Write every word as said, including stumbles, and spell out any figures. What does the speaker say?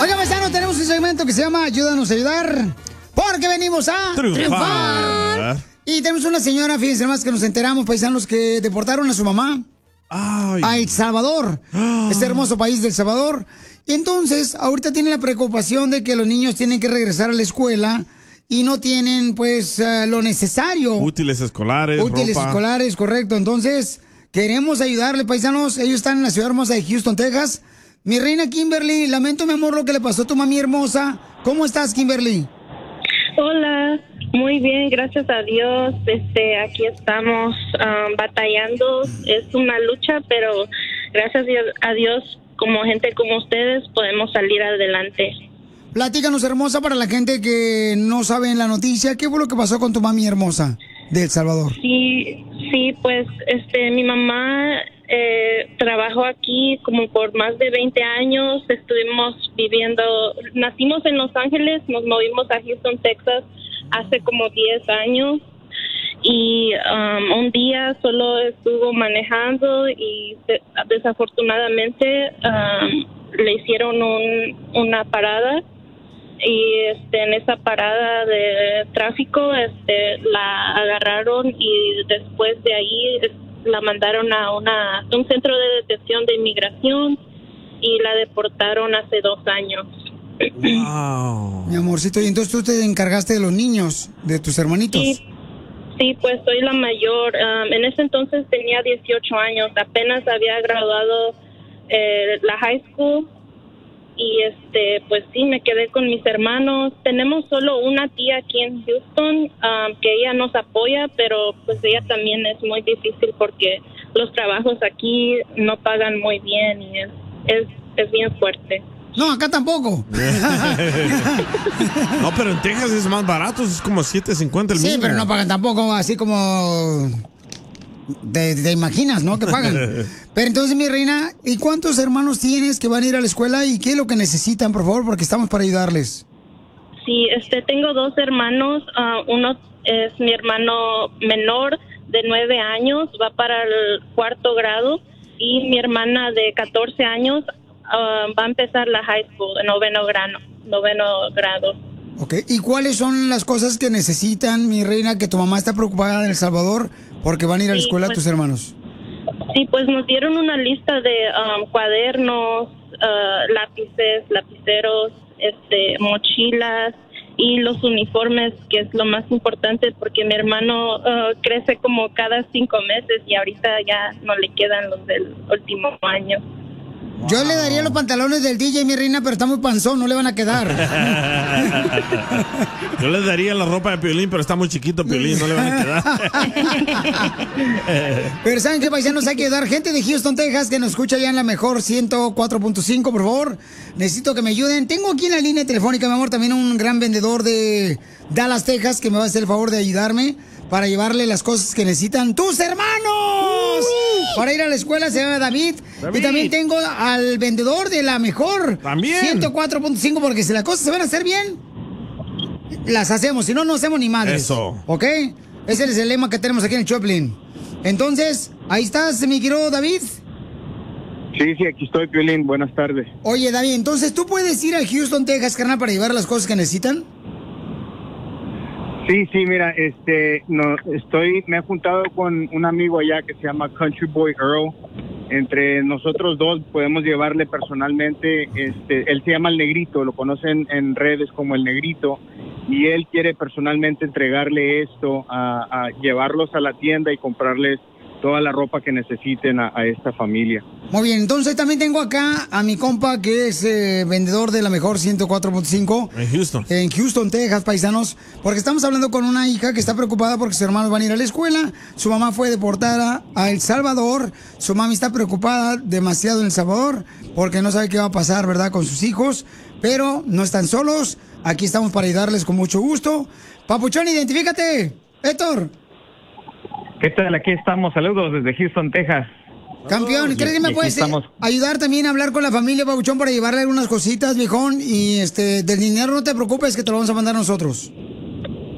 Oiga, paisano, tenemos un segmento que se llama Ayúdanos a ayudar, porque venimos a triunfar. triunfar. Y tenemos una señora, fíjense más que nos enteramos, paisanos, que deportaron a su mamá Ay. a El Salvador, este hermoso país de El Salvador. Y entonces, ahorita tiene la preocupación de que los niños tienen que regresar a la escuela y no tienen, pues, uh, lo necesario. Útiles escolares, Útiles ropa. escolares, correcto. Entonces, queremos ayudarle, paisanos. Ellos están en la ciudad hermosa de Houston, Texas. Mi reina Kimberly, lamento, mi amor, lo que le pasó a tu mami hermosa. ¿Cómo estás, Kimberly? Hola, muy bien, gracias a Dios. Este, aquí estamos um, batallando. Es una lucha, pero gracias a Dios, como gente como ustedes, podemos salir adelante. Platícanos, hermosa, para la gente que no sabe en la noticia, ¿qué fue lo que pasó con tu mami hermosa de El Salvador? Sí, sí, pues, este, mi mamá eh, trabajó aquí como por más de veinte años. Estuvimos viviendo, nacimos en Los Ángeles, nos movimos a Houston, Texas, hace como diez años. Y um, un día solo estuvo manejando y de, desafortunadamente um, le hicieron un, una parada. Y este, en esa parada de tráfico este, la agarraron y después de ahí la mandaron a una un centro de detención de inmigración y la deportaron hace dos años. Wow. Mi amorcito, y entonces tú te encargaste de los niños, de tus hermanitos. Sí, sí, pues soy la mayor. Um, en ese entonces tenía dieciocho años, apenas había graduado eh, la high school. Y este, pues sí, me quedé con mis hermanos. Tenemos solo una tía aquí en Houston um, que ella nos apoya, pero pues ella también es muy difícil porque los trabajos aquí no pagan muy bien y es es, es bien fuerte. No, acá tampoco. No, pero en Texas es más barato, es como siete cincuenta el Sí, mínimo. pero no pagan tampoco así como... Te, te imaginas, ¿no? Que pagan. Pero entonces, mi reina, ¿y cuántos hermanos tienes que van a ir a la escuela y qué es lo que necesitan, por favor? Porque estamos para ayudarles. Sí, este, tengo dos hermanos. Uh, uno es mi hermano menor de nueve años, va para el cuarto grado, y mi hermana de catorce años uh, va a empezar la high school, noveno grado. Noveno grado. Ok, ¿y cuáles son las cosas que necesitan, mi reina, que tu mamá está preocupada en El Salvador porque van a ir a la Sí, escuela pues, tus hermanos? Sí, pues nos dieron una lista de um, cuadernos, uh, lápices, lapiceros, este, mochilas y los uniformes, que es lo más importante porque mi hermano uh, crece como cada cinco meses y ahorita ya no le quedan los del último año. Wow. Yo le daría los pantalones del D J, mi reina, pero está muy panzón, no le van a quedar. Yo le daría la ropa de Piolín, pero está muy chiquito Piolín, no le van a quedar. Pero ¿saben qué, paisanos? Hay que ayudar gente de Houston, Texas, que nos escucha ya en la mejor ciento cuatro punto cinco, por favor. Necesito que me ayuden. Tengo aquí en la línea telefónica, mi amor, también un gran vendedor de Dallas, Texas, que me va a hacer el favor de ayudarme para llevarle las cosas que necesitan tus hermanos. Uh, para ir a la escuela se llama David. David. Y también tengo al vendedor de la mejor también ciento cuatro punto cinco, porque si las cosas se van a hacer bien, las hacemos, si no, no hacemos ni madres. Eso. ¿Ok? Ese es el lema que tenemos aquí en el Choplin. Entonces, ahí estás, mi querido David. Sí, sí, aquí estoy, Piolín. Buenas tardes. Oye, David, entonces, ¿tú puedes ir a Houston, Texas, carnal, para llevar las cosas que necesitan? Sí, sí, mira, este, no, estoy, me he juntado con un amigo allá que se llama Country Boy Earl. Entre nosotros dos podemos llevarle personalmente, este, él se llama El Negrito, lo conocen en redes como El Negrito, y él quiere personalmente entregarle esto, a, a llevarlos a la tienda y comprarles toda la ropa que necesiten a, a esta familia. Muy bien, entonces también tengo acá a mi compa que es eh, vendedor de la mejor ciento cuatro punto cinco. En Houston. En Houston, Texas, paisanos. Porque estamos hablando con una hija que está preocupada porque sus hermanos van a ir a la escuela. Su mamá fue deportada a El Salvador. Su mami está preocupada demasiado en El Salvador porque no sabe qué va a pasar, ¿verdad?, con sus hijos. Pero no están solos. Aquí estamos para ayudarles con mucho gusto. Papuchón, identifícate. Héctor. ¿Qué tal? Aquí estamos. Saludos desde Houston, Texas. Campeón, ¿crees que me puedes estamos... ayudar también a hablar con la familia, Papuchón, para llevarle algunas cositas, viejón? Y este, del dinero no te preocupes, que te lo vamos a mandar nosotros.